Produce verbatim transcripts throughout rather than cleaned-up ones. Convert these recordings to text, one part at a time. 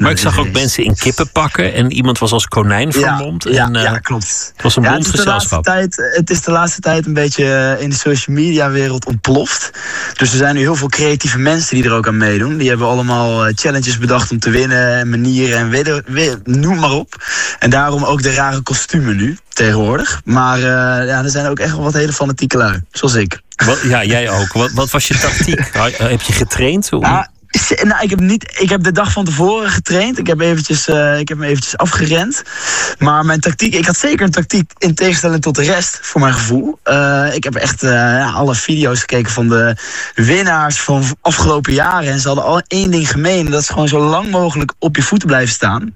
Maar ik zag ook mensen in kippen pakken en iemand was als konijn vermomd. Ja, en, ja, uh, ja, klopt. Het was een ja, bond gezelschap. Het is, de laatste tijd, het is de laatste tijd een beetje in de social media wereld ontploft. Dus er zijn nu heel veel creatieve mensen die er ook aan meedoen. Die hebben allemaal challenges bedacht om te winnen en manieren en weet, weet, noem maar op. En daarom ook de rare kostumen nu, tegenwoordig. Maar uh, ja, er zijn ook echt wel wat hele fanatieke lui, zoals ik. Wat, ja, jij ook. Wat, wat was je tactiek? Heb je getraind? Hoe? Ah, Nou, ik heb niet. Ik heb de dag van tevoren getraind. Ik heb eventjes, uh, ik heb me eventjes afgerend. Maar mijn tactiek, ik had zeker een tactiek in tegenstelling tot de rest, voor mijn gevoel. Uh, ik heb echt uh, ja, alle video's gekeken van de winnaars van afgelopen jaren. En ze hadden al één ding gemeen. Dat is gewoon zo lang mogelijk op je voeten blijven staan.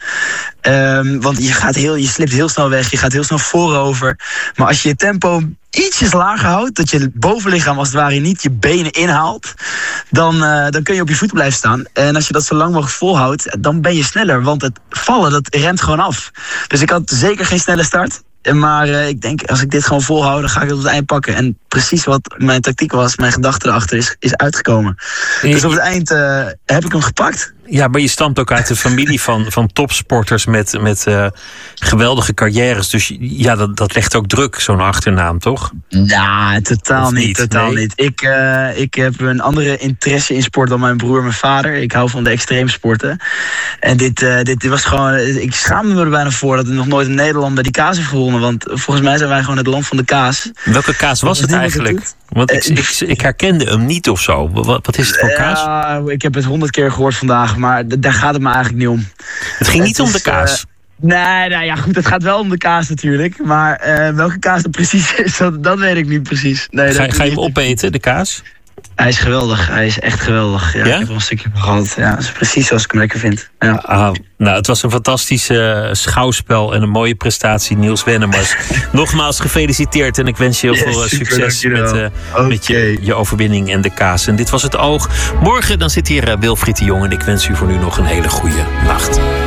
Um, want je gaat heel, je slipt heel snel weg. Je gaat heel snel voorover. Maar als je je tempo ietsjes lager houdt, dat je bovenlichaam als het ware niet je benen inhaalt, dan, uh, dan kun je op je voeten blijven staan. En als je dat zo lang mogelijk volhoudt, dan ben je sneller. Want het vallen, dat remt gewoon af. Dus ik had zeker geen snelle start. Maar uh, ik denk, als ik dit gewoon volhoud, dan ga ik het op het eind pakken. En precies wat mijn tactiek was, mijn gedachte erachter is, is uitgekomen. Je, dus op het eind uh, heb ik hem gepakt. Ja, maar je stamt ook uit de familie van, van topsporters met, met uh, geweldige carrières. Dus ja, dat, dat legt ook druk, zo'n achternaam, toch? Nou, totaal niet, niet, totaal nee? niet. Ik, uh, ik heb een andere interesse in sport dan mijn broer en mijn vader. Ik hou van de extreemsporten. En dit, uh, dit, dit was gewoon, ik schaamde me er bijna voor dat er nog nooit een Nederlander die kaas heeft gewonnen. Want volgens mij zijn wij gewoon het land van de kaas. Welke kaas was het eigenlijk? Want ik, ik, ik herkende hem niet of zo. Wat, wat is het voor kaas? Ja, ik heb het honderd keer gehoord vandaag, maar d- daar gaat het me eigenlijk niet om. Het ging niet het om is, de kaas? Uh, nee, nou ja, goed, het gaat wel om de kaas natuurlijk. Maar uh, welke kaas het precies is, dat, dat weet ik niet precies. Nee, ga, dat ga je hem niet. opeten, de kaas? Hij is geweldig, hij is echt geweldig. Ja, ja? Ik heb er een stukje van gehad. Ja, dat is precies zoals ik hem lekker vind. Ja. Ah, nou, het was een fantastisch uh, schouwspel en een mooie prestatie, Niels Wennemars. Nogmaals gefeliciteerd en ik wens je heel veel uh, super, succes met, uh, okay. met je, je overwinning en de kaas. En dit was Het Oog. Morgen dan zit hier uh, Wilfried de Jong en ik wens u voor nu nog een hele goede nacht.